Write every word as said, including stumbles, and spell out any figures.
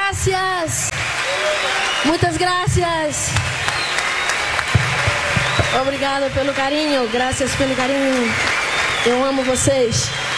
gracias. Muitas gracias. Obrigado pelo carinho. Graças pelo carinho. Eu amo vocês.